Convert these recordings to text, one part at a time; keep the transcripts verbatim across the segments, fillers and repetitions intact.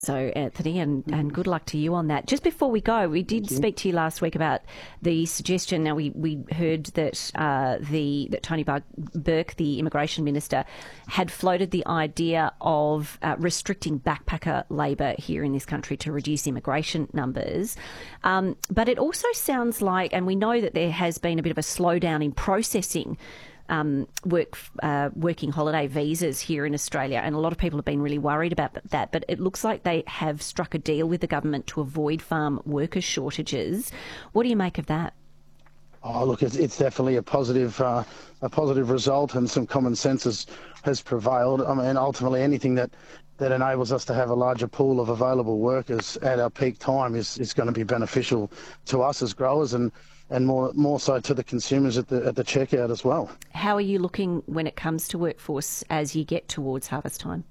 So, Anthony, and, and good luck to you on that. Just before we go, we did speak to you last week about the suggestion. Now, we, we heard that uh, the that Tony Burke, the immigration minister, had floated the idea of uh, restricting backpacker labour here in this country to reduce immigration numbers. Um, but it also sounds like, and we know that there has been a bit of a slowdown in processing Um, work, uh, working holiday visas here in Australia, and a lot of people have been really worried about that. But it looks like they have struck a deal with the government to avoid farm worker shortages. What do you make of that? Oh, look, it's, it's definitely a positive, uh, a positive result, and some common sense has, has prevailed. I mean, ultimately, anything that, that enables us to have a larger pool of available workers at our peak time is, is going to be beneficial to us as growers, and and more more so to the consumers at the at the checkout as well. How are you looking when it comes to workforce as you get towards harvest time?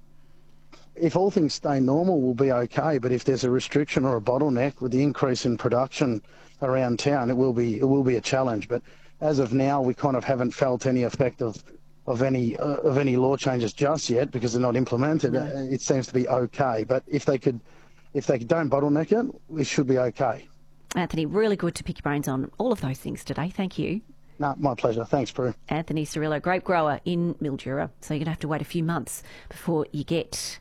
If all things stay normal, we'll be okay. But if there's a restriction or a bottleneck with the increase in production around town, it will be it will be a challenge. But as of now, we kind of haven't felt any effect of of any uh, of any law changes just yet because they're not implemented. No. Uh, it seems to be okay. But if they could, if they don't bottleneck it, we should be okay. Anthony, really good to pick your brains on all of those things today. Thank you. No, my pleasure. Thanks, Prue. Anthony Cirillo, grape grower in Mildura. So you're going to have to wait a few months before you get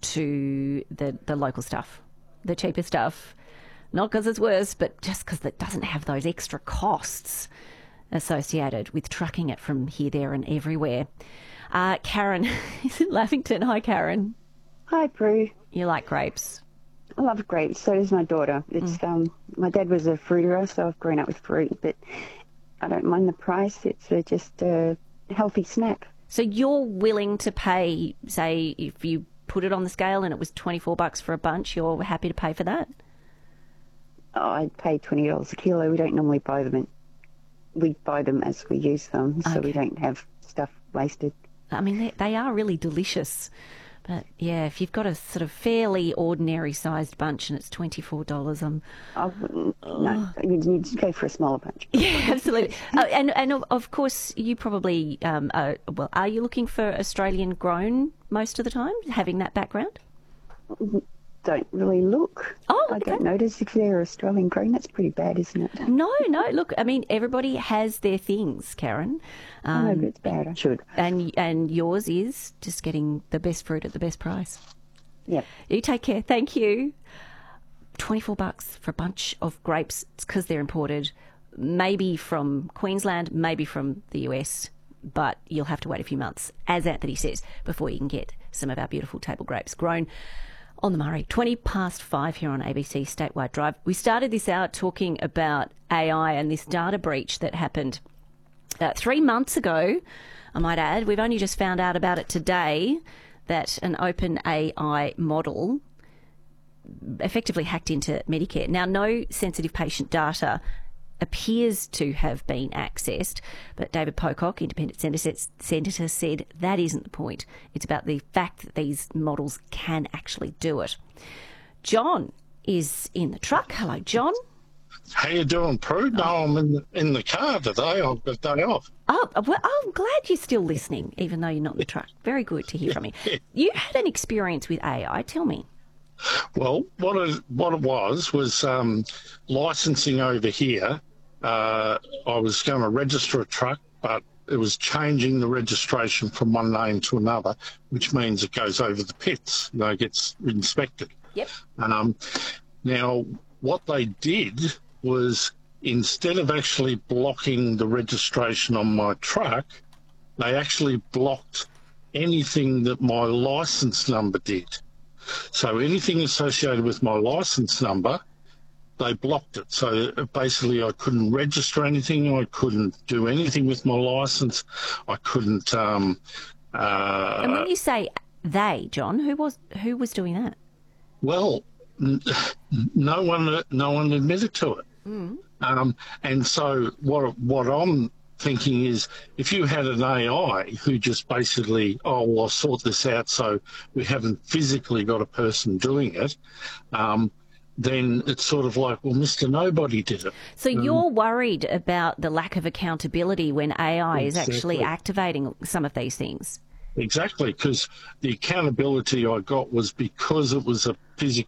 to the, the local stuff, the cheaper stuff. Not because it's worse, but just because it doesn't have those extra costs associated with trucking it from here, there and everywhere. Uh, Karen is in Lavington. Hi, Karen. Hi, Prue. You like grapes? I love grapes. So does my daughter. It's mm. um, my dad was a fruiterer, so I've grown up with fruit. But I don't mind the price. It's uh, just a healthy snack. So you're willing to pay, say, if you put it on the scale and it was twenty-four bucks for a bunch, you're happy to pay for that? Oh, I'd pay twenty dollars a kilo. We don't normally buy them. In, we buy them as we use them, so okay. we don't have stuff wasted. I mean, they, they are really delicious. But, yeah, if you've got a sort of fairly ordinary-sized bunch and it's twenty-four dollars, I'm... I wouldn't, no, you'd need to go for a smaller bunch. Yeah, absolutely. uh, and, and, of, of course, you probably... Um, are, well, are you looking for Australian-grown most of the time, having that background? Don't really look. Oh, I okay. don't notice if they're Australian grown. That's pretty bad, isn't it? No, no. Look, I mean, everybody has their things, Karen. Um, I know, but it's bad. I should. And and yours is just getting the best fruit at the best price. Yeah. You take care. Thank you. twenty-four bucks for a bunch of grapes. It's because they're imported, maybe from Queensland, maybe from the U S, but you'll have to wait a few months, as Anthony says, before you can get some of our beautiful table grapes grown on the Murray. twenty past five here on A B C Statewide Drive. We started this out talking about A I and this data breach that happened uh, three months ago, I might add. We've only just found out about it today, that an OpenAI model effectively hacked into Medicare. Now, no sensitive patient data appears to have been accessed, but David Pocock, independent senator, senator, said that isn't the point. It's about the fact that these models can actually do it. John is in the truck. Hello, John. How you doing, Prue? No, I'm in the, in the car today. I've got day off. Oh, well, I'm glad you're still listening, even though you're not in the truck. Very good to hear from you. You had an experience with A I. Tell me. Well, what it, what it was was um, licensing over here. Uh, I was going to register a truck, but it was changing the registration from one name to another, which means it goes over the pits, you know, gets inspected. Yep. Um, now, what they did was, instead of actually blocking the registration on my truck, they actually blocked anything that my license number did. So anything associated with my license number, they blocked it. So basically I couldn't register anything. I couldn't do anything with my license. I couldn't... Um, uh, and when you say they, John, who was who was doing that? Well, n- no one no one admitted to it. Mm. Um, and so what what I'm thinking is, if you had an A I who just basically, oh, well, I'll sort this out so we haven't physically got a person doing it, um, then it's sort of like, well, Mister Nobody did it. So um, you're worried about the lack of accountability when A I exactly. is actually activating some of these things? Exactly, because the accountability I got was because it was a physical